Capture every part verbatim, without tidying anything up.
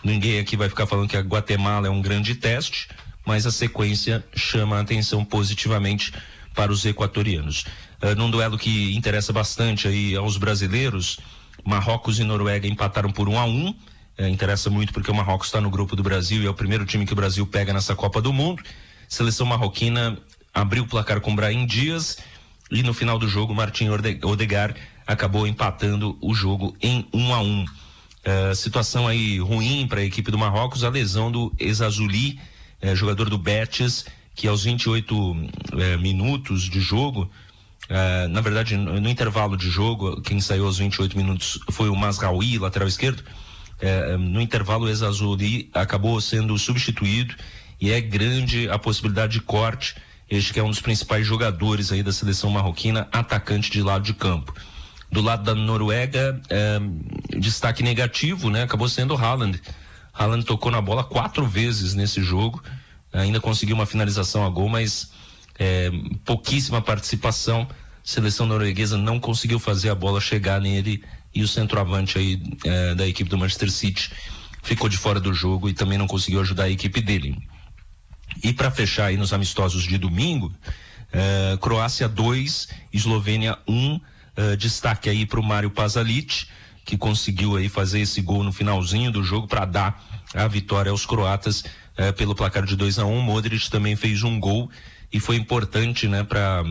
Ninguém aqui vai ficar falando que a Guatemala é um grande teste, mas a sequência chama a atenção positivamente para os equatorianos. Uh, num duelo que interessa bastante aí aos brasileiros, Marrocos e Noruega empataram por um a um. Uh, interessa muito porque o Marrocos está no grupo do Brasil e é o primeiro time que o Brasil pega nessa Copa do Mundo. Seleção marroquina abriu o placar com Brahim Dias e no final do jogo Martin Odegaard acabou empatando o jogo em um a um. Uh, situação aí ruim para a equipe do Marrocos, a lesão do Ezazouli, uh, jogador do Betis, que aos vinte e oito uh, minutos de jogo, uh, na verdade no, no intervalo de jogo, quem saiu aos vinte e oito minutos foi o Mazraoui, lateral esquerdo. Uh, no intervalo o Ezazouli acabou sendo substituído e é grande a possibilidade de corte, este que é um dos principais jogadores aí da seleção marroquina, atacante de lado de campo. Do lado da Noruega, é, destaque negativo, né? Acabou sendo o Haaland. Haaland tocou na bola quatro vezes nesse jogo, ainda conseguiu uma finalização a gol, mas é, pouquíssima participação. A seleção norueguesa não conseguiu fazer a bola chegar nele e o centroavante aí é, da equipe do Manchester City ficou de fora do jogo e também não conseguiu ajudar a equipe dele. E para fechar aí nos amistosos de domingo, é, Croácia dois, Eslovênia um. Uh, destaque aí para o Mário Pasalic, que conseguiu aí fazer esse gol no finalzinho do jogo para dar a vitória aos croatas uh, pelo placar de dois a um. Modric também fez um gol e foi importante, né, para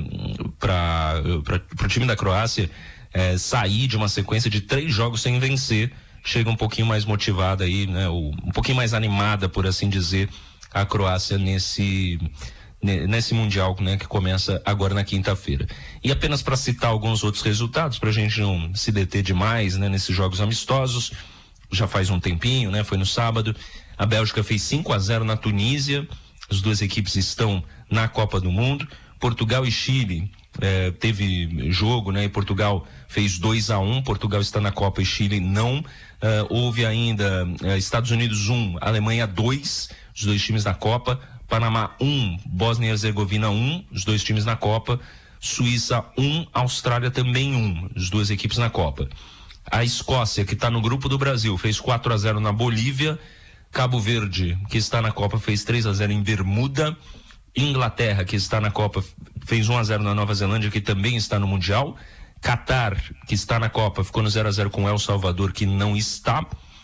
para para o time da Croácia uh, sair de uma sequência de três jogos sem vencer. Chega um pouquinho mais motivada aí, né, um pouquinho mais animada, por assim dizer, a Croácia nesse nesse Mundial, né, que começa agora na quinta-feira. E apenas para citar alguns outros resultados, para a gente não se deter demais, né, nesses jogos amistosos, já faz um tempinho, né, foi no sábado, a Bélgica fez cinco a zero na Tunísia, as duas equipes estão na Copa do Mundo. Portugal e Chile eh, teve jogo, né, e Portugal fez dois a um, Portugal está na Copa e Chile não. Uh, houve ainda uh, Estados Unidos um, Alemanha dois, os dois times na Copa. Panamá um, Bósnia e Herzegovina um, os dois times na Copa. Suíça um, Austrália também um, as duas equipes na Copa. A Escócia, que está no grupo do Brasil, fez quatro a zero na Bolívia. Cabo Verde, que está na Copa, fez três a zero em Bermuda. Inglaterra, que está na Copa, fez um a zero na Nova Zelândia, que também está no Mundial. Catar, que está na Copa, ficou no zero a zero com El Salvador, que não está.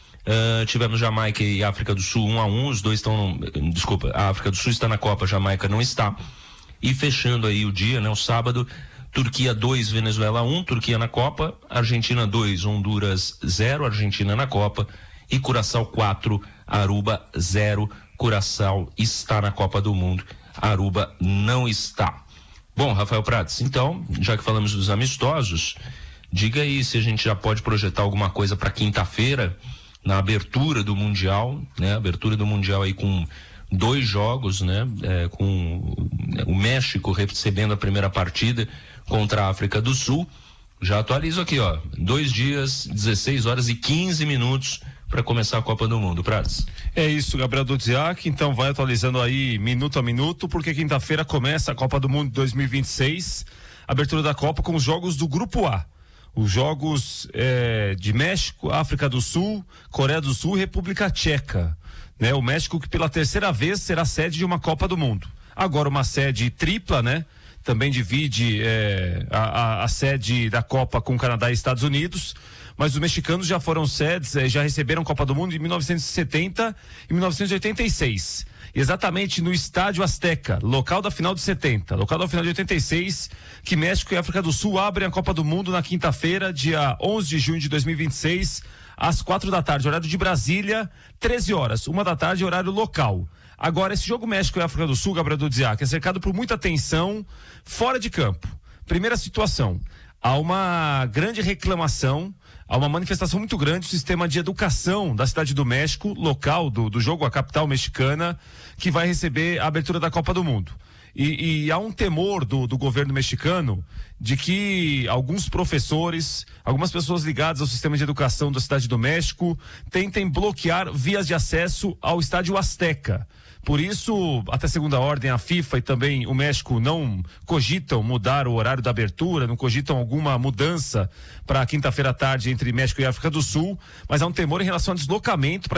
Uh, tivemos Jamaica e África do Sul um a um, os dois estão no, desculpa, a África do Sul está na Copa, a Jamaica não está. E fechando aí o dia, né, o sábado, Turquia dois, Venezuela um, Turquia na Copa, Argentina dois, Honduras zero, Argentina na Copa, e Curaçao quatro, Aruba zero, Curaçao está na Copa do Mundo, Aruba não está. Bom, Rafael Prats, então, já que falamos dos amistosos, diga aí se a gente já pode projetar alguma coisa para quinta-feira, na abertura do Mundial, né? Abertura do Mundial aí com dois jogos, né? É, com o México recebendo a primeira partida contra a África do Sul. Já atualizo aqui, ó, dois dias, dezesseis horas e quinze minutos para começar a Copa do Mundo, Prats. É isso, Gabriel Dudziak, então vai atualizando aí minuto a minuto, porque quinta-feira começa a Copa do Mundo dois mil e vinte e seis, abertura da Copa com os jogos do Grupo A. Os jogos é, de México, África do Sul, Coreia do Sul e República Tcheca, né? O México que pela terceira vez será sede de uma Copa do Mundo. Agora uma sede tripla, né? Também divide é, a, a, a sede da Copa com Canadá e Estados Unidos, mas os mexicanos já foram sedes, é, já receberam Copa do Mundo em mil novecentos e setenta e mil novecentos e oitenta e seis. Exatamente no Estádio Azteca, local da final de setenta, local da final de oitenta e seis, que México e África do Sul abrem a Copa do Mundo na quinta-feira, dia onze de junho de dois mil e vinte e seis, às quatro da tarde, horário de Brasília, treze horas, uma da tarde, horário local. Agora, esse jogo México e África do Sul, Gabriel Dudziak, é cercado por muita tensão fora de campo. Primeira situação, há uma grande reclamação, há uma manifestação muito grande do sistema de educação da cidade do México, local do, do jogo, a capital mexicana, que vai receber a abertura da Copa do Mundo. E, e há um temor do, do governo mexicano de que alguns professores, algumas pessoas ligadas ao sistema de educação da cidade do México tentem bloquear vias de acesso ao Estádio Azteca. Por isso, até segunda ordem, a FIFA e também o México não cogitam mudar o horário da abertura, não cogitam alguma mudança para quinta-feira à tarde entre México e África do Sul, mas há um temor em relação ao deslocamento para